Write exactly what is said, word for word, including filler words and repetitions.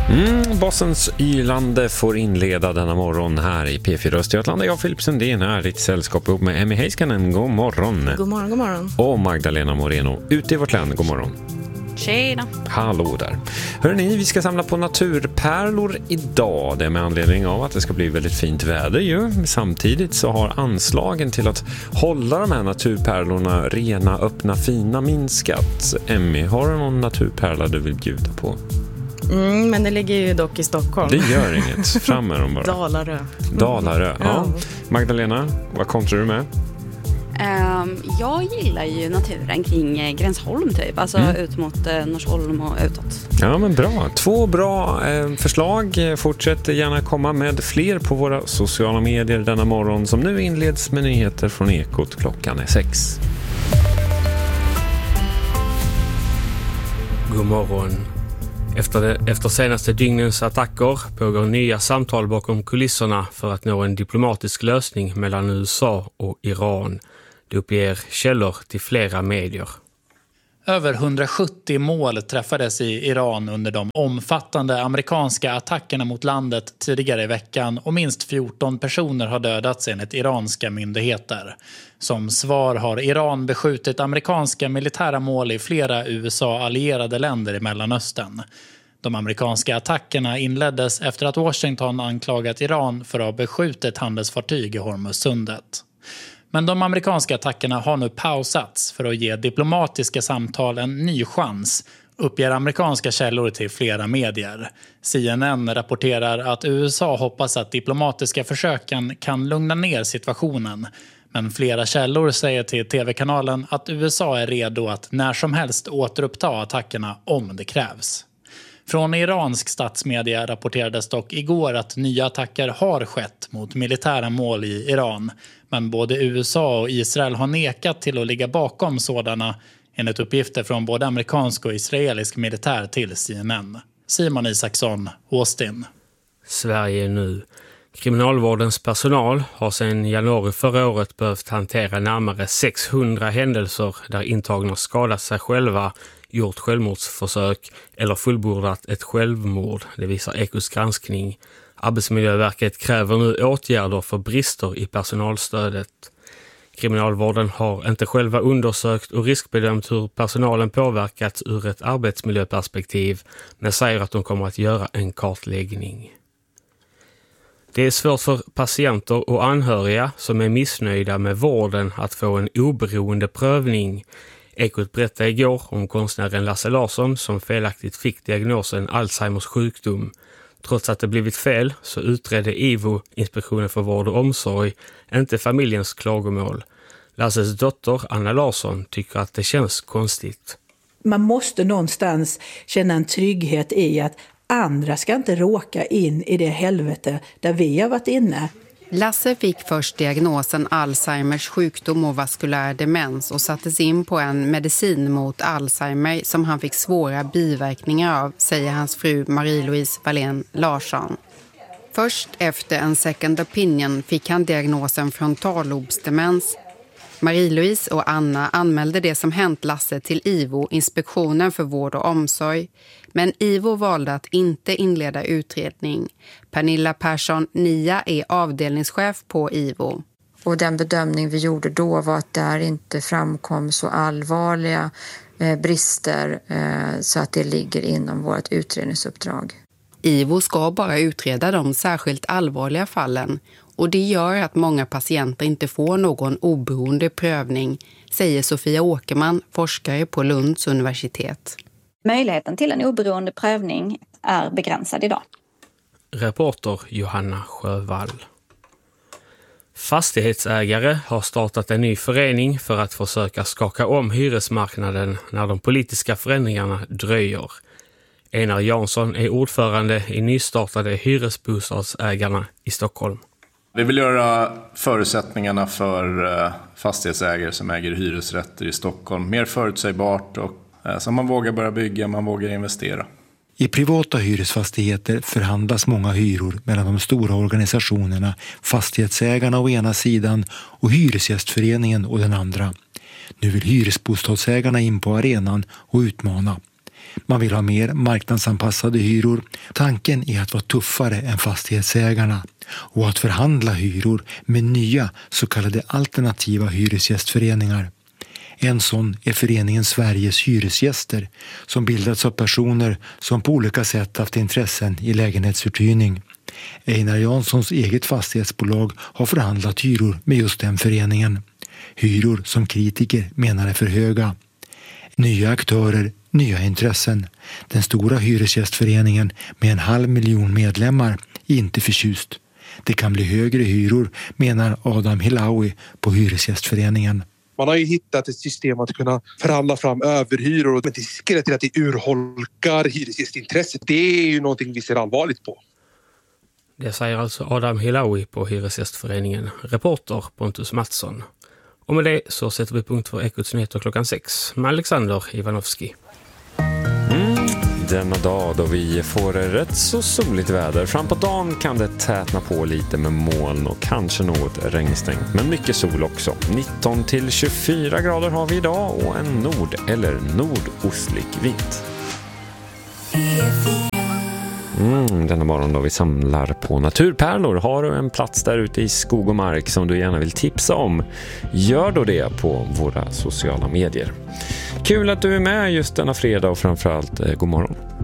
Mm, Bossens ylande får inleda denna morgon här i P fyra Östergötland. Jag, Filip Sundén, här i ett sällskap ihop med Emmy Heiskanen. God morgon. God morgon, god morgon. Och Magdalena Moreno ute i vårt land. God morgon. Tjena. Hallå där. Hörrni, vi ska samla på naturpärlor idag. Det är med anledning av att det ska bli väldigt fint väder ju. Samtidigt så har anslagen till att hålla de här naturpärlorna rena, öppna, fina minskat. Emmy, har du någon naturpärla du vill bjuda på? Mm, men det ligger ju dock i Stockholm. Det gör inget. Fram med dem bara. Dalarö. Dalarö, ja. Ja. Magdalena, vad kontrar du med? Um, jag gillar ju naturen kring eh, Gränsholm typ. Alltså mm. ut mot eh, Norsholm och utåt. Ja, men bra. Två bra eh, förslag. Fortsätt gärna komma med fler på våra sociala medier denna morgon, som nu inleds med nyheter från Ekot. Klockan är sex. God morgon. Efter, det, efter senaste dygnens attacker pågår nya samtal bakom kulisserna för att nå en diplomatisk lösning mellan U S A och Iran. Det uppger källor till flera medier. Över hundrasjuttio mål träffades i Iran under de omfattande amerikanska attackerna mot landet tidigare i veckan, och minst fjorton personer har dödats enligt iranska myndigheter. Som svar har Iran beskjutit amerikanska militära mål i flera U S A-allierade länder i Mellanöstern. De amerikanska attackerna inleddes efter att Washington anklagat Iran för att ha beskjutit handelsfartyg i Hormuzsundet. Men de amerikanska attackerna har nu pausats för att ge diplomatiska samtal en ny chans, uppger amerikanska källor till flera medier. C N N rapporterar att U S A hoppas att diplomatiska försöken kan lugna ner situationen. Men flera källor säger till tv-kanalen att U S A är redo att när som helst återuppta attackerna om det krävs. Från iransk statsmedia rapporterades dock igår att nya attacker har skett mot militära mål i Iran. Men både U S A och Israel har nekat till att ligga bakom sådana, enligt uppgifter från både amerikansk och israelisk militär till C N N. Simon Isaksson, Austin. Sverige nu. Kriminalvårdens personal har sedan januari förra året behövt hantera närmare sexhundra händelser där intagna skadat sig själva, gjort självmordsförsök eller fullbordat ett självmord, det visar Ekots granskning. Arbetsmiljöverket kräver nu åtgärder för brister i personalstödet. Kriminalvården har inte själva undersökt och riskbedömt hur personalen påverkats ur ett arbetsmiljöperspektiv, men säger att de kommer att göra en kartläggning. Det är svårt för patienter och anhöriga som är missnöjda med vården att få en oberoende prövning. Ekot berättade igår om konstnären Lasse Larsson som felaktigt fick diagnosen Alzheimers sjukdom. Trots att det blivit fel så utredde I V O, Inspektionen för vård och omsorg, inte familjens klagomål. Lasses dotter Anna Larsson tycker att det känns konstigt. Man måste någonstans känna en trygghet i att andra ska inte råka in i det helvete där vi har varit inne. Lasse fick först diagnosen Alzheimers sjukdom och vaskulär demens och sattes in på en medicin mot Alzheimer som han fick svåra biverkningar av, säger hans fru Marie-Louise Wallén Larsson. Först efter en second opinion fick han diagnosen frontallobsdemens. Marie-Louise och Anna anmälde det som hänt Lasse till I V O, Inspektionen för vård och omsorg. Men I V O valde att inte inleda utredning. Pernilla Persson Nia är avdelningschef på I V O. Och den bedömning vi gjorde då var att där inte framkom så allvarliga eh, brister eh, så att det ligger inom vårt utredningsuppdrag. I V O ska bara utreda de särskilt allvarliga fallen, och det gör att många patienter inte får någon oberoende prövning, säger Sofia Åkerman, forskare på Lunds universitet. Möjligheten till en oberoende prövning är begränsad idag. Reporter Johanna Sjövall. Fastighetsägare har startat en ny förening för att försöka skaka om hyresmarknaden när de politiska förändringarna dröjer. Einar Jansson är ordförande i nystartade hyresbostadsägarna i Stockholm. Vi vill göra förutsättningarna för fastighetsägare som äger hyresrätter i Stockholm mer förutsägbart och så man vågar börja bygga, man vågar investera. I privata hyresfastigheter förhandlas många hyror mellan de stora organisationerna, fastighetsägarna å ena sidan och hyresgästföreningen å den andra. Nu vill hyresbostadsägarna in på arenan och utmana. Man vill ha mer marknadsanpassade hyror. Tanken är att vara tuffare än fastighetsägarna och att förhandla hyror med nya så kallade alternativa hyresgästföreningar. En sån är föreningen Sveriges hyresgäster som bildats av personer som på olika sätt haft intressen i lägenhetsuthyrning. Einar Janssons eget fastighetsbolag har förhandlat hyror med just den föreningen. Hyror som kritiker menar är för höga. Nya aktörer, nya intressen. Den stora hyresgästföreningen med en halv miljon medlemmar är inte förtjust. Det kan bli högre hyror, menar Adam Hilawi på Hyresgästföreningen. Man har ju hittat ett system att kunna förhandla fram överhyror, men risken är till att det urholkar hyresgästintresset. Det är ju någonting vi ser allvarligt på. Det säger alltså Adam Hilawi på Hyresgästföreningen. Reporter Pontus Mattsson. Och med det så sätter vi punkt för Ekots nyheter klockan sex med Alexander Ivanovski. Mm, denna dag då vi får rätt så soligt väder. Fram på dagen kan det tätna på lite med moln och kanske något regnstängt. Men mycket sol också. nitton till tjugofyra grader har vi idag och en nord- eller nordostlig vind. Mm, denna morgon då vi samlar på naturpärlor. Har du en plats där ute i skog och mark som du gärna vill tipsa om, gör då det på våra sociala medier. Kul att du är med just denna fredag och framförallt eh, god morgon.